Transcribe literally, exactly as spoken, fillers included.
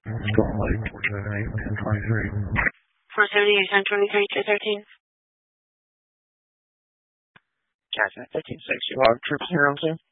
Golden Lake, four seventy-eight, ten twenty-three. four seventy-eight, ten twenty-three, two thirteen. Gotcha, fifteen six, you log troops here on two.